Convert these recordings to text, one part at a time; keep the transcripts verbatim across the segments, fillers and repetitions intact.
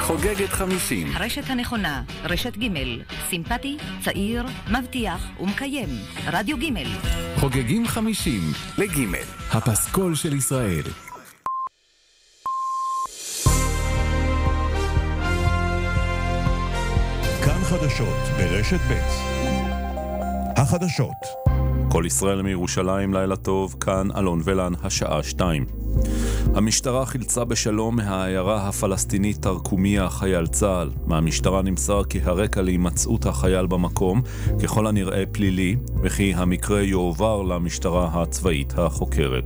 חוגגת חמישים. הרשת הנכונה, רשת ג', סימפטי, צעיר, מבטיח ומקיים. רדיו ג'. חוגגים חמישים לג', הפסקול של ישראל. כאן חדשות ברשת ב'. החדשות. כל ישראל מירושלים, לילה טוב, כאן אלון ולן, השעה שתיים. המשטרה חילצה בשלום מהעיירה הפלסטינית תרקומיה חייל צה"ל. מהמשטרה נמסר כי הרקע להימצאות החייל במקום ככל הנראה פלילי, וכי המקרה יועבר למשטרה הצבאית החוקרת.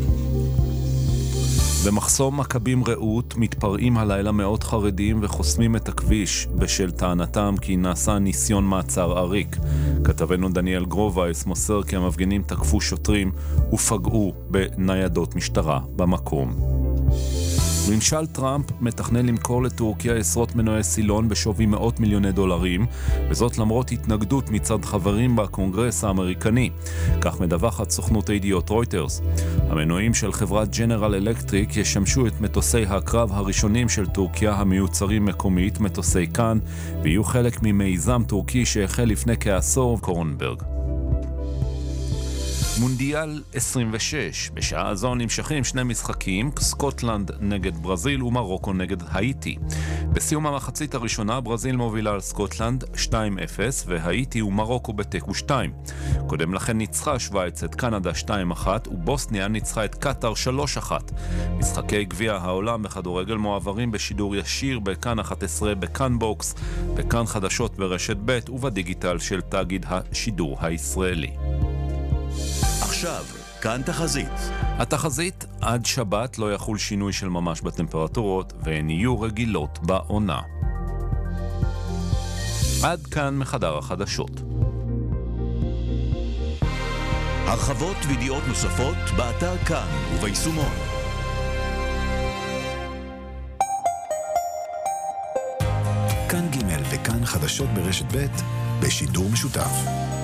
במחסום מכבים רעות מתפרעים הלילה מאות חרדים וחוסמים את הכביש בשל טענתם כי נעשה ניסיון מעצר עריק. כתבנו דניאל גרובייס מוסר כי המפגינים תקפו שוטרים ופגעו בניידות משטרה במקום. ממשל טראמפ מתכנן למכור לטורקיה עשרות מנועי סילון בשווי מאות מיליוני דולרים, וזאת למרות התנגדות מצד חברים בקונגרס האמריקני. כך מדווחת סוכנות הידיעות רויטרס. המנועים של חברת ג'נרל אלקטריק ישמשו את מטוסי הקרב הראשונים של טורקיה המיוצרים מקומית, מטוסי כאן, ויהיו חלק ממיזם טורקי שהחל לפני כעשור, קורנברג. מונדיאל עשרים ושש. בשעה זו נמשכים שני משחקים, סקוטלנד נגד ברזיל ומרוקו נגד האיטי. בסיום המחצית הראשונה ברזיל מובילה על סקוטלנד שתיים אפס והאיטי ומרוקו בתיקו שתיים. קודם לכן ניצחה שווייץ את קנדה שתיים אחת ובוסניה ניצחה את קטר שלוש אחת. משחקי גביע העולם בכדורגל מועברים בשידור ישיר בכאן אחת עשרה, בכאן בוקס, בכאן חדשות ברשת ב' ובדיגיטל של תאגיד השידור הישראלי. עכשיו, כאן תחזית. התחזית, עד שבת לא יחול שינוי של ממש בטמפרטורות והן יהיו רגילות בעונה. עד כאן מחדר החדשות. הרחבות וידיעות נוספות באתר כאן וביישומון. כאן ג' וכאן חדשות ברשת ב' בשידור משותף.